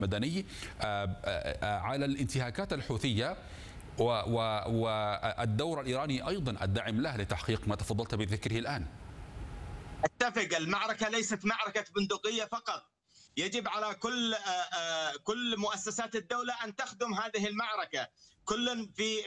مدني على الانتهاكات الحوثية والدور الإيراني أيضا الداعم له لتحقيق ما تفضلت بذكره الآن. اتفق، المعركة ليست معركة بندقية فقط، يجب على كل مؤسسات الدولة أن تخدم هذه المعركة، كل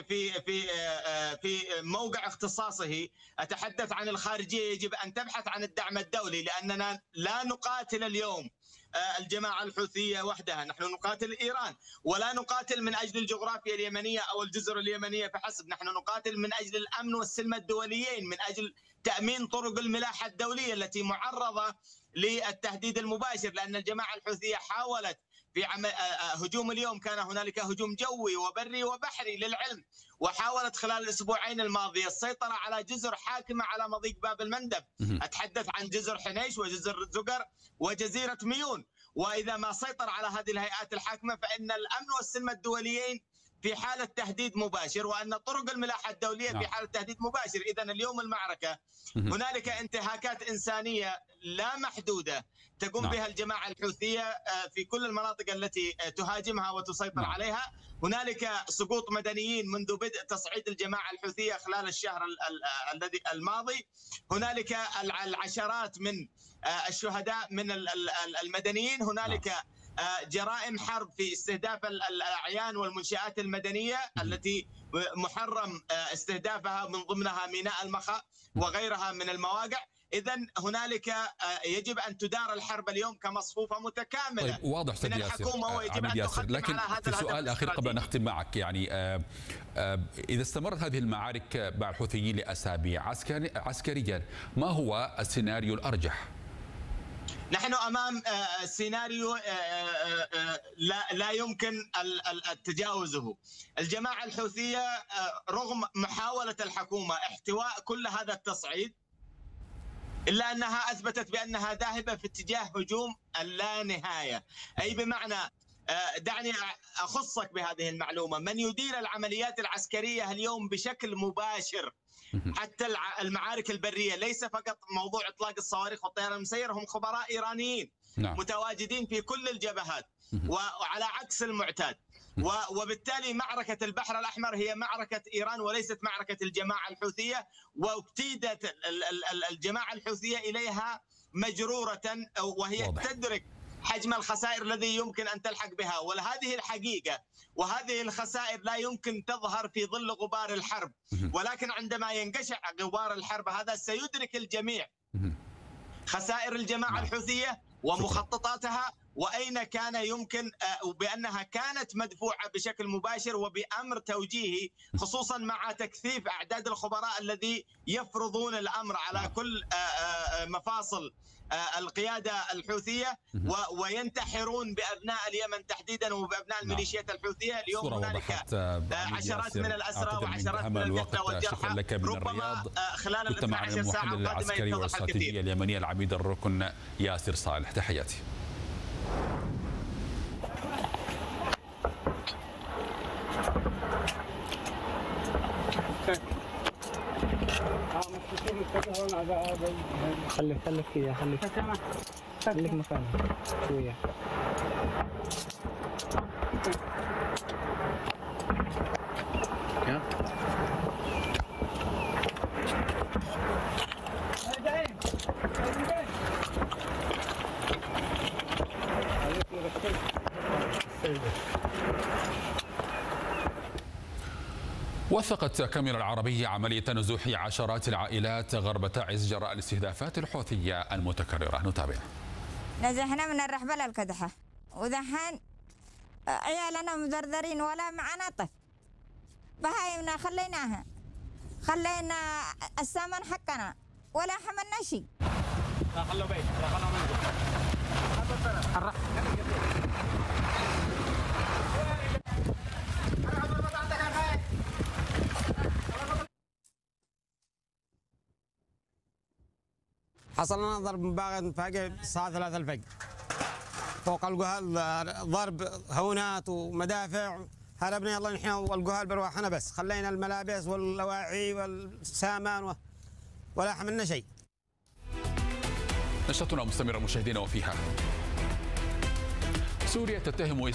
في موقع اختصاصه. أتحدث عن الخارجية، يجب أن تبحث عن الدعم الدولي، لأننا لا نقاتل اليوم الجماعة الحوثية وحدها، نحن نقاتل إيران، ولا نقاتل من أجل الجغرافيا اليمنية أو الجزر اليمنية فحسب، نحن نقاتل من أجل الأمن والسلم الدوليين، من أجل تأمين طرق الملاحة الدولية التي معرضة للتهديد المباشر، لأن الجماعة الحوثية حاولت في هجوم اليوم، كان هنالك هجوم جوي وبري وبحري للعلم، وحاولت خلال الأسبوعين الماضية السيطرة على جزر حاكمة على مضيق باب المندب. أتحدث عن جزر حنيش وجزر زقر وجزيرة ميون، وإذا ما سيطر على هذه الهيئات الحاكمة فإن الأمن والسلم الدوليين في حالة تهديد مباشر، وأن طرق الملاحة الدولية في حالة تهديد مباشر. إذا اليوم المعركة هنالك انتهاكات إنسانية لا محدودة تقوم بها الجماعة الحوثية في كل المناطق التي تهاجمها وتسيطر عليها. هنالك سقوط مدنيين منذ بدء تصعيد الجماعة الحوثية خلال الشهر الذي الماضي. هنالك العشرات من الشهداء من المدنيين. هنالك جرائم حرب في استهداف الأعيان والمنشآت المدنية التي محرم استهدافها، من ضمنها ميناء المخا وغيرها من المواقع. إذن هنالك يجب أن تدار الحرب اليوم كمصفوفة متكاملة. طيب واضح من الحكومة، ويجب أن تخدم لكن على هذا في سؤال أخير قبل أن نختم معك، يعني إذا استمرت هذه المعارك مع الحوثيين لأسابيع عسكريا، ما هو السيناريو الأرجح؟ نحن أمام سيناريو لا يمكن تجاوزه. الجماعة الحوثية رغم محاولة الحكومة احتواء كل هذا التصعيد، إلا أنها أثبتت بأنها ذاهبة في اتجاه هجوم اللانهاية. أي بمعنى، دعني أخصك بهذه المعلومة، من يدير العمليات العسكرية اليوم بشكل مباشر حتى المعارك البرية، ليس فقط موضوع إطلاق الصواريخ والطيران المسير، هم خبراء إيرانيين متواجدين في كل الجبهات وعلى عكس المعتاد. وبالتالي معركة البحر الأحمر هي معركة إيران وليست معركة الجماعة الحوثية، واكتيدت الجماعة الحوثية إليها مجرورة، وهي تدرك حجم الخسائر الذي يمكن أن تلحق بها. وهذه الحقيقة، وهذه الخسائر لا يمكن تظهر في ظل غبار الحرب، ولكن عندما ينقشع غبار الحرب هذا سيدرك الجميع خسائر الجماعة الحوثية ومخططاتها، وأين كان يمكن، وبأنها كانت مدفوعة بشكل مباشر وبأمر توجيهي، خصوصا مع تكثيف أعداد الخبراء الذي يفرضون الأمر على كل مفاصل القيادة الحوثية وينتحرون بأبناء اليمن تحديدا وبأبناء الميليشيات الحوثية. اليوم هنالك عشرات من الأسرى وعشرات من القتلى والجرحى، ربما خلال ال 12 ساعة القادمة يتضح الكثير. اليمنية العميد الركن ياسر صالح، تحياتي. خليك كذا، خليك مكانك شوية. وثقت كاميرا العربية عملية نزوح عشرات العائلات غرب تعز جراء الاستهدافات الحوثية المتكررة. نتابع. نزحنا من الرحبة للكدحة، ودحين عيالنا مدردرين ولا معنا طفل. بهايمنا خلينا الثمن حقنا ولا حملنا شيء. خلوا بيت، خلوا حصل لنا ضرب مباغت فاقع الساعة 3 الفجر فوق القهال، ضرب هونات ومدافع. هربنا يلا نحن والقهال برواحنا، بس خلينا الملابس واللواعي والسامان ولا حملنا شيء. نشرتنا مستمرة مشاهدينا، وفيها سوريا تتهم